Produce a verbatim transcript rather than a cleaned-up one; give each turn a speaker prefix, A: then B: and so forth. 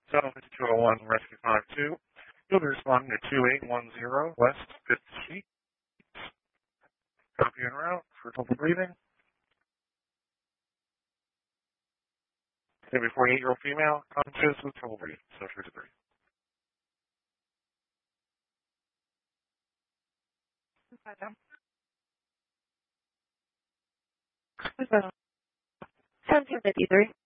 A: South two oh one Rescue five two. You'll be responding to two eight one zero West fifth Street. Copy en route for total breathing. Maybe forty-eight-year-old female, conscious with trouble breathing. So three to three.
B: seventeen fifty-three.